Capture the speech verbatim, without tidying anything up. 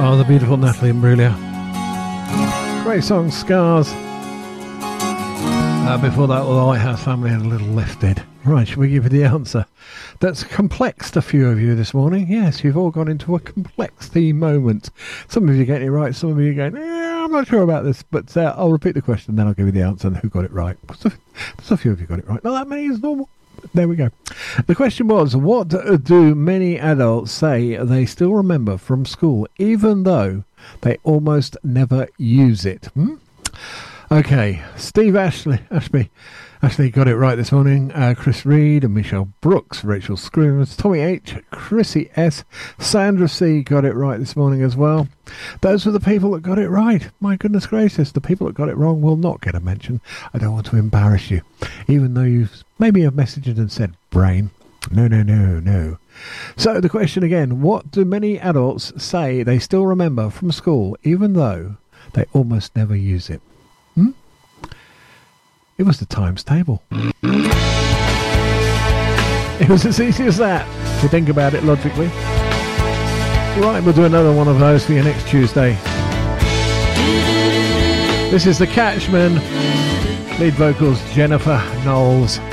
Oh, the beautiful Natalie Imbruglia. Great song, Scars. Uh, before that, the Lighthouse Family had a little lifted. Right, shall we give you the answer? That's complexed a few of you this morning. Yes, you've all gone into a complexity moment. Some of you getting it right, some of you going, eh, I'm not sure about this, but uh, I'll repeat the question, then I'll give you the answer and who got it right. There's a few of you got it right. Not that many is normal. There we go. The question was, what do many adults say they still remember from school, even though they almost never use it? Hmm? Okay, Steve Ashley, Ashby, Ashley got it right this morning. Uh, Chris Reed and Michelle Brooks, Rachel Screamers, Tommy H, Chrissy S, Sandra C got it right this morning as well. Those were the people that got it right. My goodness gracious, the people that got it wrong will not get a mention. I don't want to embarrass you, even though you've maybe have messaged and said brain. No, no, no, no. So the question again, what do many adults say they still remember from school, even though they almost never use it? Hmm? It was the times table. It was as easy as that, if you think about it logically. Right, we'll do another one of those for you next Tuesday. This is The Catchman. Lead vocals, Jennifer Knowles.